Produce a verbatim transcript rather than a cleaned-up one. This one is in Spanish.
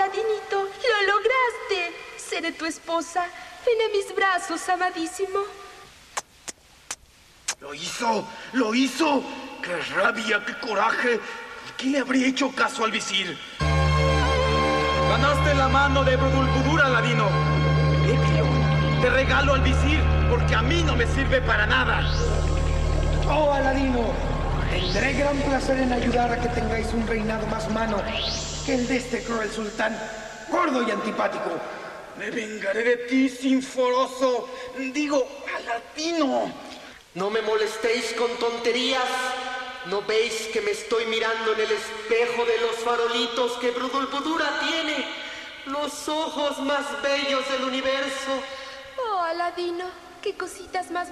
Aladinito, lo lograste. Seré tu esposa. Ven a mis brazos, amadísimo. ¡Lo hizo! ¡Lo hizo! ¡Qué rabia, qué coraje! ¿Por qué le habría hecho caso al visir? Ganaste la mano de Budulbudur, Aladino. Ebrio, te regalo al visir porque a mí no me sirve para nada. Oh, Aladino, tendré gran placer en ayudar a que tengáis un reinado más humano que el de este cruel sultán, gordo y antipático. Me vengaré de ti, sinforoso. Digo, Aladino. No me molestéis con tonterías. ¿No veis que me estoy mirando en el espejo de los farolitos que Budulbudura tiene? Los ojos más bellos del universo. Oh, Aladino, qué cositas más